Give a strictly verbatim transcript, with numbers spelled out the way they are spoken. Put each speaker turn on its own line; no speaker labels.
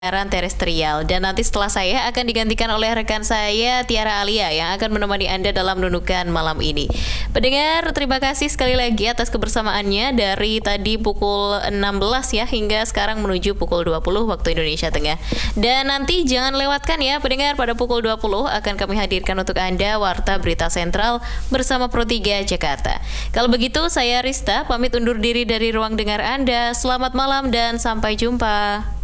siaran terestrial, dan nanti setelah saya akan digantikan oleh rekan saya Tiara Alia yang akan menemani Anda dalam Nunukan malam ini. Pendengar, terima kasih sekali lagi atas kebersamaannya dari tadi pukul enam belas ya hingga sekarang menuju pukul dua puluh waktu Indonesia Tengah. Dan nanti jangan lewatkan ya pendengar, pada pukul dua puluh akan kami hadirkan untuk Anda Warta Berita Sentral bersama Pro tiga Jakarta. Kalau begitu saya Rista pamit undur diri dari ruang dengar Anda. Selamat malam dan sampai jumpa.